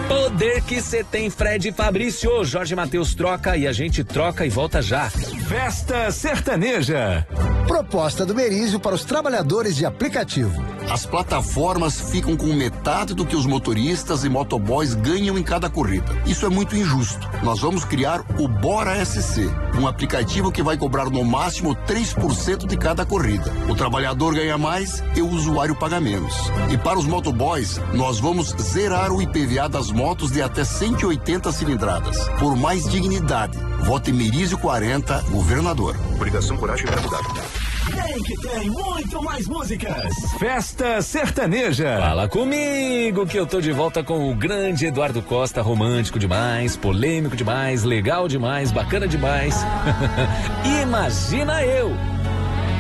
Poder que você tem, Fred e Fabrício. Jorge Mateus troca e a gente troca e volta já. Festa Sertaneja. Proposta do Merizio para os trabalhadores de aplicativo. As plataformas ficam com metade do que os motoristas e motoboys ganham em cada corrida. Isso é muito injusto. Nós vamos criar o Bora SC, um aplicativo que vai cobrar no máximo 3% de cada corrida. O trabalhador ganha mais e o usuário paga menos. E para os motoboys, nós vamos zerar o IPVA das motos de até 180 cilindradas. Por mais dignidade. Vote Merizio 40, governador. Coligação Coragem Mudar. Tem que tem muito mais músicas. Festa Sertaneja. Fala comigo que eu tô de volta com o grande Eduardo Costa, romântico demais, polêmico demais, legal demais, bacana demais. Imagina eu.